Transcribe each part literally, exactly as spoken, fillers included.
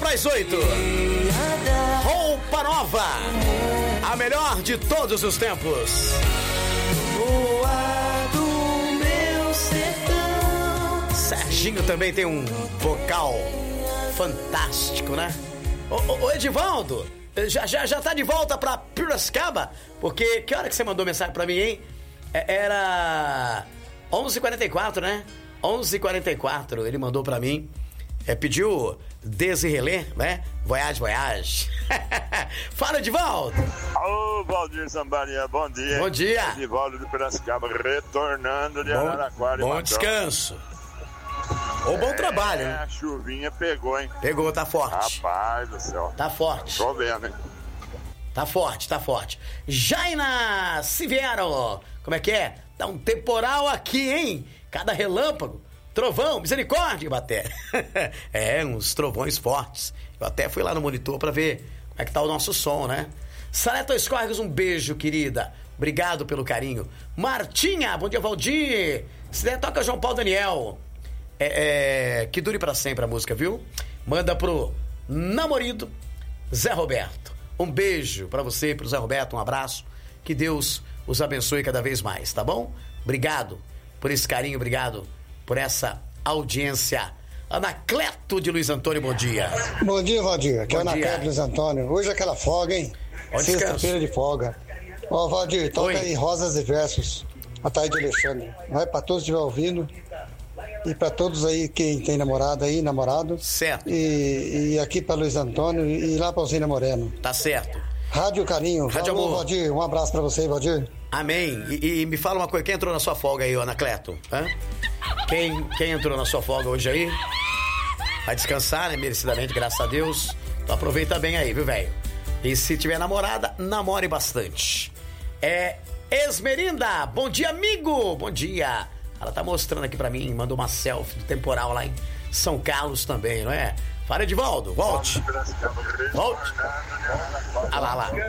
para as oito. Roupa nova. A melhor de todos os tempos. Boa do meu sertão. Serginho também tem um vocal fantástico, né? Ô, ô, ô Edivaldo, já, já, já tá de volta pra Piracicaba? Porque que hora que você mandou mensagem pra mim, hein? É, era onze e quarenta e quatro, né? onze e quarenta e quatro, ele mandou pra mim. É, pediu Desirelê, né? Voyage, voyage. Fala, Edivaldo. Ô, Valdir Sambaria, bom dia. Bom dia. Edivaldo de Piracicaba, retornando de Bom, Araraquara. bom descanso. Ou bom é, trabalho, né? A chuvinha pegou, hein? Pegou, tá forte. Rapaz do céu. Tá forte. Chovendo, hein? Tá forte, tá forte. Jaina Siviero, como é que é? Tá um temporal aqui, hein? Cada relâmpago, trovão, misericórdia, Baté. É, uns trovões fortes. Eu até fui lá no monitor pra ver como é que tá o nosso som, né? Saleto Escorregos, um beijo, querida. Obrigado pelo carinho. Martinha, bom dia, Valdir. Se der, toca João Paulo Daniel. É, é, que dure pra sempre a música, viu? Manda pro namorado Zé Roberto. Um beijo pra você e pro Zé Roberto, um abraço. Que Deus os abençoe cada vez mais, tá bom? Obrigado por esse carinho, obrigado por essa audiência. Anacleto de Luiz Antônio, bom dia. Bom dia, Valdir. Aqui é o Bom dia. Anacleto de Luiz Antônio. Hoje é aquela folga, hein? Bom descanso. Sexta-feira de folga. Ó, Valdir, toca Oi. aí Rosas e Versos, a Thaís de Alexandre. Vai pra todos que estiver ouvindo. E pra todos aí, quem tem namorada aí, namorado. Certo. E, e aqui pra Luiz Antônio e lá pra Alzina Moreno. Tá certo. Rádio Carinho. Rádio Falou, Amor. Valdir. Um abraço pra você, Valdir. Amém. E, e me fala uma coisa, quem entrou na sua folga aí, ô Anacleto? Hã? Quem, quem entrou na sua folga hoje aí? Vai descansar, né? Merecidamente, graças a Deus. Então aproveita bem aí, viu, velho? E se tiver namorada, namore bastante. É Esmerinda, bom dia, amigo! Bom dia! Ela tá mostrando aqui pra mim, mandou uma selfie do temporal lá em São Carlos também, não é? Fala, Edivaldo, volte. Volte. Ah lá, lá.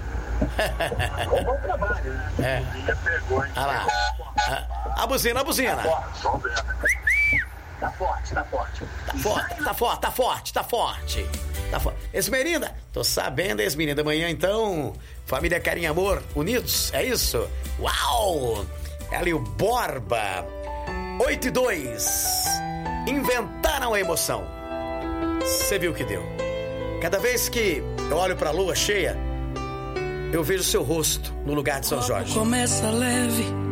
Bom trabalho, né? É. A chuvinha pegou, hein? Ah lá. A, a buzina, a buzina. Chovendo. Tá forte, tá forte. Tá forte, tá forte, tá forte, tá forte. Tá forte. Esmerinda, tô sabendo, Esmerinda. Amanhã, então, família Carinho e Amor unidos, é isso? Uau! É ali o Borba. oito e dois. Inventaram a emoção. Você viu o que deu. Cada vez que eu olho pra lua cheia, eu vejo seu rosto no lugar de São Jorge. Começa leve,